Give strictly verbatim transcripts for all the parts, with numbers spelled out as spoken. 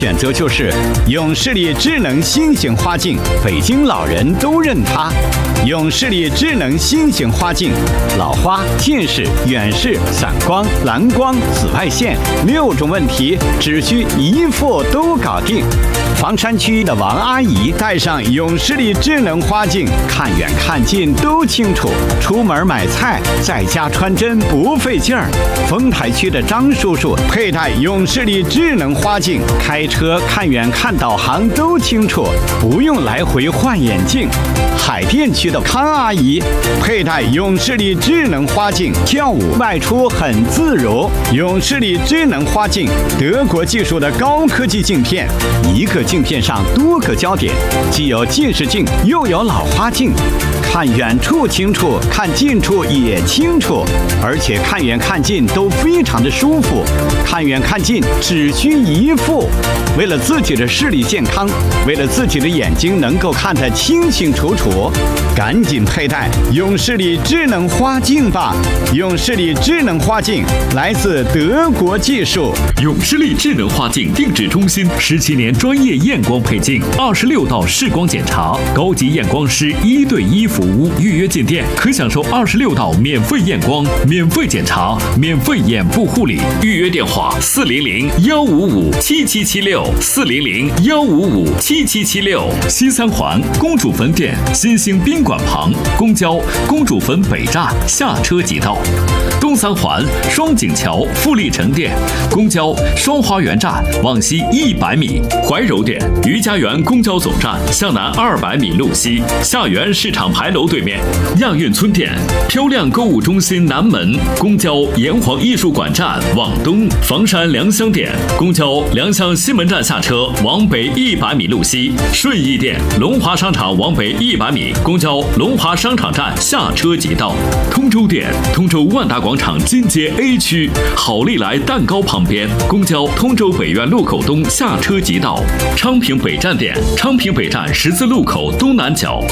选择就是永视力智能新型花镜，北京老人都认它。永视力智能新型花镜，老花、近视、远视、散光、蓝光、紫外线六种问题，只需一副都搞定。房山区的王阿姨戴上永视力智能花镜，看远看近都清楚。出门买菜，在家穿针不费劲儿。丰台区的张叔叔佩戴永视力智能花镜，开车看远看导航都清楚，不用来回换眼镜。海淀区的康阿姨佩戴永视力智能花镜，跳舞外出很自如。永视力智能花镜，德国技术的高科技镜片，一个镜片上多个焦点，既有近视镜又有老花镜，看远处清楚，看近处也清楚，而且看远看近都非常的舒服。看远看近只需一副。为了自己的视力健康，为了自己的眼睛能够看得清清楚楚，赶紧佩戴永视力智能花镜吧！永视力智能花镜来自德国技术。 永视力智能花镜定制中心十七年专业验光配镜，二十六道视光检查，高级验光师一对一服务。预约进店可享受二十六道免费验光、免费检查、免费眼部护理。预约电话：四零零幺五五七七七六，四零零幺五五七七七六。西三环公主坟店新兴宾馆旁，公交公主坟北站下车即到。东三环双井桥富力城店，公交双花园站往西一百米。怀柔店余家园公交总站向南二百米路西，下园市场牌楼对面。亚运村店漂亮购物中心南门，公交炎黄艺术馆站往东。房山良乡店公交良乡西门站下车往北一百米路西。顺义店龙华商场往北一百米，公交龙华商场站下车即到。通州店通州万达广场金街 A 区好利来蛋糕旁边，公交通州北苑路口东下车即到。昌平北站店昌平北站十字路口东南角。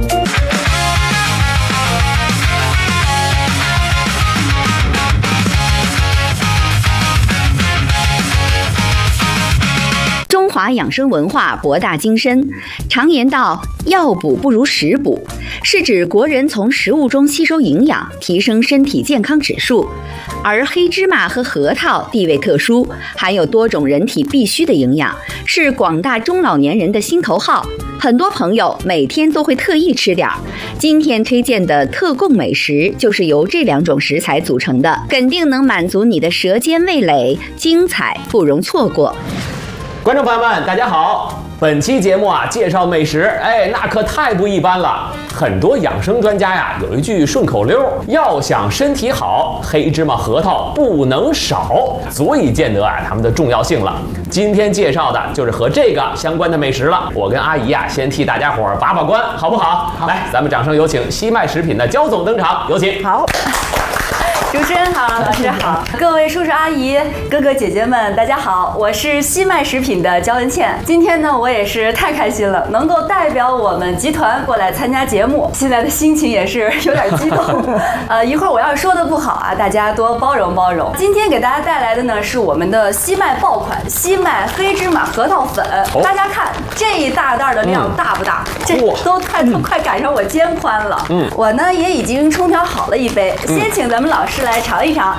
中华养生文化博大精深，常言道药补不如食补，是指国人从食物中吸收营养，提升身体健康指数。而黑芝麻和核桃地位特殊，含有多种人体必需的营养，是广大中老年人的心头好。很多朋友每天都会特意吃点儿。今天推荐的特供美食就是由这两种食材组成的，肯定能满足你的舌尖味蕾，精彩不容错过。 观众朋友们，大家好！本期节目啊，介绍美食，哎，那可太不一般了。很多养生专家呀，有一句顺口溜：要想身体好，黑芝麻核桃不能少，足以见得啊它们的重要性了。今天介绍的就是和这个相关的美食了。我跟阿姨啊，先替大家伙儿把把关，好不好？好，来，咱们掌声有请西麦食品的焦总登场，有请。 好。主持人好，老师好，各位叔叔阿姨、哥哥姐姐们，大家好，我是西麦食品的焦文倩。今天呢，我也是太开心了，能够代表我们集团过来参加节目，现在的心情也是有点激动。呃，一会儿我要是说的不好啊，大家多包容包容。今天给大家带来的呢是我们的西麦爆款西麦黑芝麻核桃粉，哦、大家看这一大袋的量大不大？嗯、这都快都快赶上我肩宽了。嗯，我呢也已经冲调好了一杯，先请咱们老师来尝一尝。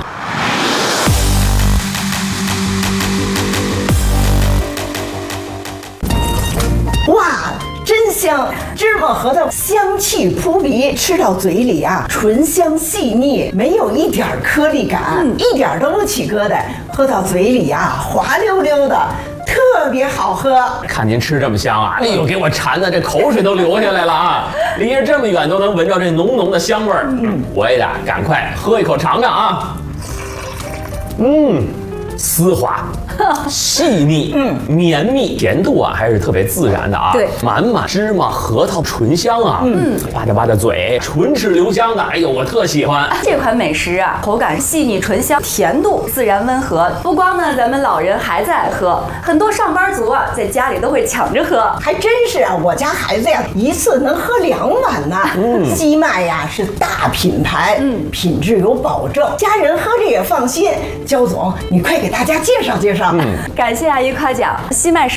哇，真香！芝麻核桃香气扑鼻，吃到嘴里啊，醇香细腻，没有一点颗粒感，嗯、一点都不起疙瘩，喝到嘴里啊，滑溜溜的。特别好喝， 看您吃这么香啊，哎呦，给我馋的这口水都流下来了啊！离着这么远都能闻着这浓浓的香味儿，嗯，我也得赶快喝一口尝尝啊。嗯，丝滑、细腻、嗯，绵密，甜度啊还是特别自然的啊。对，满满芝麻核桃醇香啊，嗯，吧嗒吧嗒嘴，唇齿留香的，哎呦，我特喜欢这款美食啊，口感细腻醇香，甜度自然温和。不光呢，咱们老人孩子爱喝，很多上班族啊在家里都会抢着喝。 还真是啊，我家孩子呀一次能喝两碗呢。嗯，西麦呀是大品牌，嗯，品质有保证，家人喝着也放心。焦总，你快给大家介绍介绍。 了。 感谢阿姨夸奖，西麦